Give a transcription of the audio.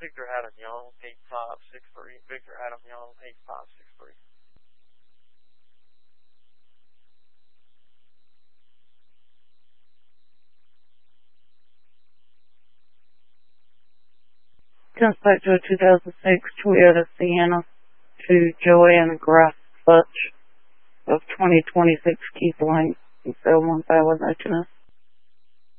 Victor Adam Young, 8563. Victor Adam Young, 8563. Dispatch to a 2006 Toyota Sienna to Joanne Grass Butch of 2026 Keith Lane, 715 with no